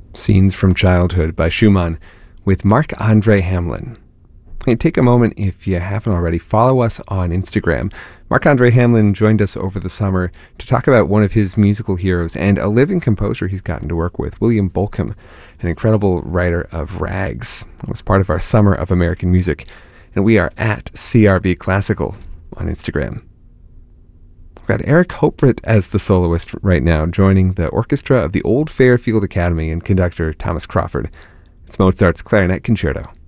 Scenes from Childhood by Schumann with Marc-Andre Hamelin. Hey, take a moment, if you haven't already, follow us on Instagram. Marc-Andre Hamelin joined us over the summer to talk about one of his musical heroes and a living composer he's gotten to work with, William Bolcom, an incredible writer of rags. It was part of our Summer of American Music, and we are at CRB Classical on Instagram. We've got Eric Hoprit as the soloist right now, joining the orchestra of the Old Fairfield Academy and conductor Thomas Crawford. It's Mozart's Clarinet Concerto.